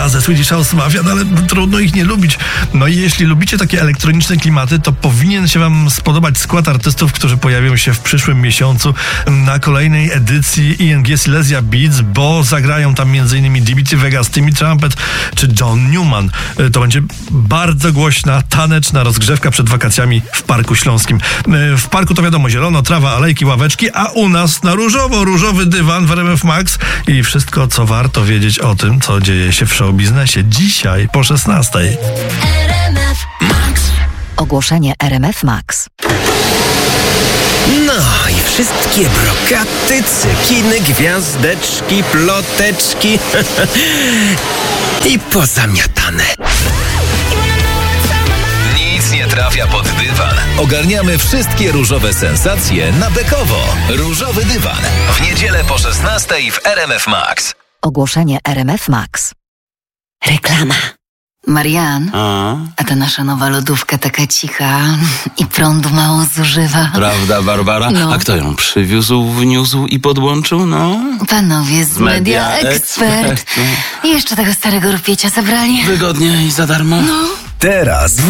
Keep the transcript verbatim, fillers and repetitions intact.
Shakira ze Swedish House Mafia, no ale trudno ich nie lubić. No i jeśli lubicie takie elektroniczne klimaty, to powinien się wam spodobać skład artystów, którzy pojawią się w przyszłym miesiącu na kolejnej edycji I N G Silesia Beats, bo zagrają tam m.in. D B T Vegas, Timmy Trumpet czy John Newman. To będzie bardzo głośna, taneczna rozgrzewka przed wakacjami w Parku Śląskim. W parku to wiadomo, zielono, trawa, alejki, ławeczki, a u nas na różowo, różowy dywan w R M F Max i wszystko, co warto wiedzieć o tym, co dzieje się w showbiznesie dzisiaj po szesnastej. R M F Max. Ogłoszenie R M F Max. No i wszystkie brokaty, cekiny, gwiazdeczki, ploteczki i pozamiatane. Nic nie trafia pod dywan. Ogarniamy wszystkie różowe sensacje na bekowo. Różowy dywan. W niedzielę po szesnastej w R M F Max. Ogłoszenie R M F Max. Reklama. Marian, A? a ta nasza nowa lodówka taka cicha i prądu mało zużywa. Prawda, Barbara? No. A kto ją przywiózł, wniósł i podłączył? No. Panowie z Media, Media Expert. Expert. I jeszcze tego starego rupiecia zabrali. Wygodnie i za darmo? No. Teraz